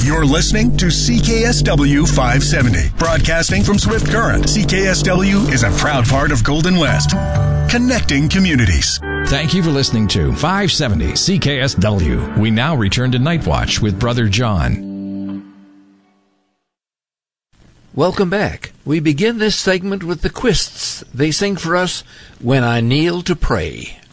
You're listening to CKSW 570, broadcasting from Swift Current. CKSW is a proud part of Golden West, connecting communities. Thank you for listening to 570 CKSW. We now return to Night Watch with Brother John. Welcome back. We begin this segment with the Quists. They sing for us, When I Kneel to Pray.